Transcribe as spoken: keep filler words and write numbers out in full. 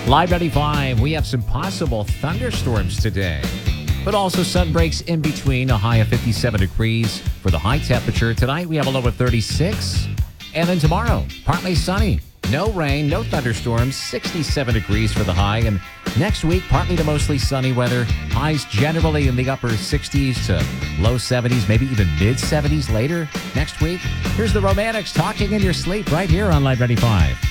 Live ninety-five, we have some possible thunderstorms today, but also sun breaks in between, a high of fifty-seven degrees for the high temperature. Tonight, we have a low of thirty-six. And then tomorrow, partly sunny. No rain, no thunderstorms, sixty-seven degrees for the high. And next week, partly to mostly sunny weather. Highs generally in the upper sixties to low seventies, maybe even mid seventies later next week. Here's the Romantics talking in your sleep right here on Live ninety-five.